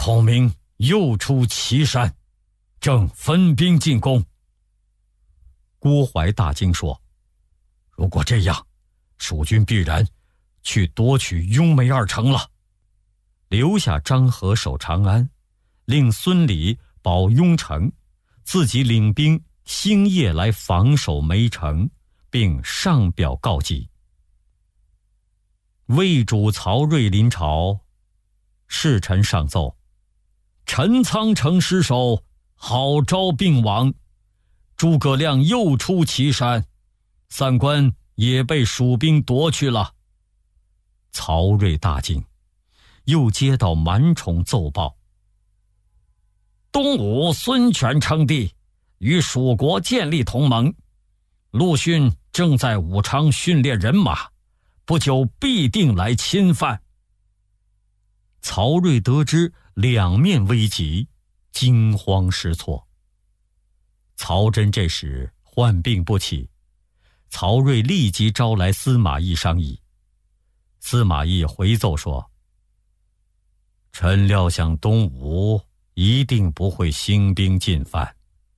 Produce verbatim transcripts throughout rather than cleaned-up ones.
孔明又出祁山，正分兵进攻。郭淮大惊说：如果这样，蜀军必然去夺取雍眉二城了，留下张合守长安，令孙礼保雍城，自己领兵星夜来防守梅城，并上表告急。魏主曹睿临朝，侍臣上奏：陈仓城失守，好招病亡，诸葛亮又出祁山，三关也被蜀兵夺去了。曹睿大惊，又接到满宠奏报：东吴孙权称帝，与蜀国建立同盟，陆逊正在武昌训练人马，不久必定来侵犯。曹睿得知两面危急，惊慌失措。曹真这时患病不起，曹睿立即招来司马懿商议。司马懿回奏说：臣料想东吴一定不会兴兵进犯。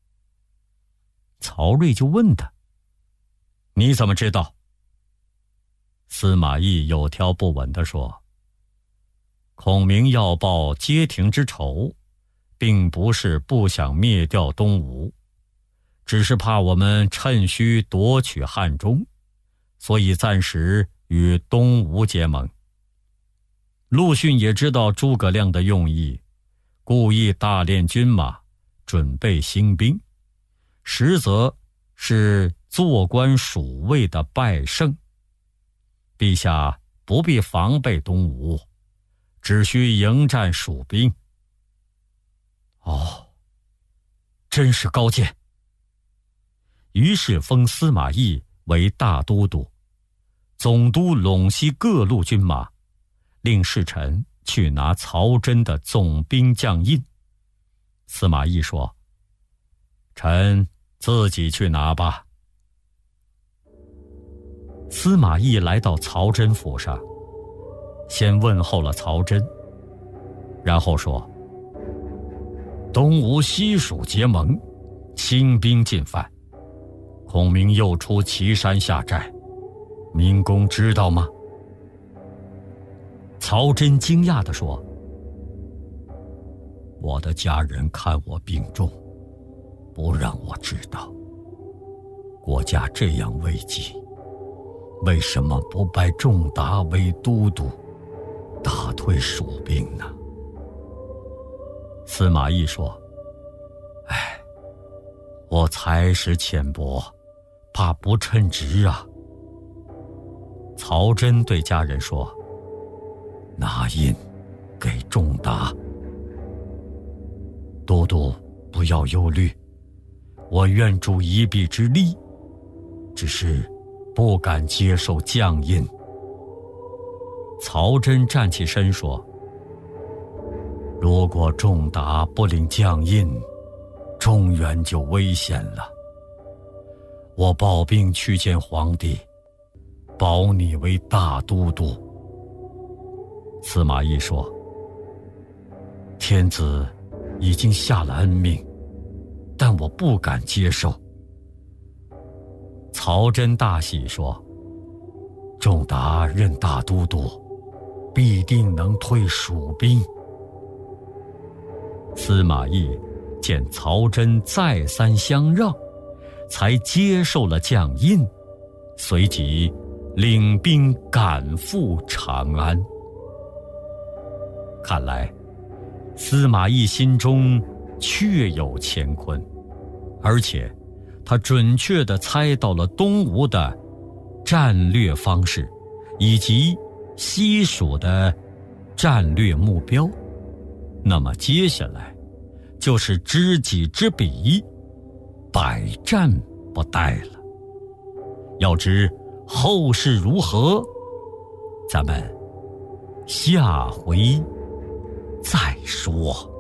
曹睿就问他：你怎么知道？司马懿有条不紊地说：孔明要报街亭之仇，并不是不想灭掉东吴，只是怕我们趁虚夺取汉中，所以暂时与东吴结盟。陆逊也知道诸葛亮的用意，故意大练军马，准备兴兵，实则是坐观蜀魏的败胜。陛下不必防备东吴，只需迎战蜀兵。哦，真是高见。于是封司马懿为大都督，总督陇西各路军马，令侍臣去拿曹真的总兵将印。司马懿说：臣自己去拿吧。司马懿来到曹真府上，先问候了曹真，然后说：东吴西蜀结盟，兴兵进犯，孔明又出祁山下寨，明公知道吗？曹真惊讶地说：我的家人看我病重，不让我知道。国家这样危急，为什么不拜仲达为都督，打退蜀兵呢？司马懿说：哎，我才识浅薄，怕不称职啊。曹真对家人说：拿印给仲达。都督不要忧虑，我愿助一臂之力，只是不敢接受将印。曹真站起身说：如果仲达不领将印，中原就危险了。我抱兵去见皇帝，保你为大都督。司马懿说：天子已经下了恩命，但我不敢接受。曹真大喜说：仲达任大都督，必定能退蜀兵。司马懿见曹真再三相让，才接受了将印，随即领兵赶赴长安。看来司马懿心中确有乾坤，而且他准确地猜到了东吴的战略方式以及西蜀的战略目标。那么接下来就是知己知彼，百战不殆了。要知后事如何，咱们下回再说。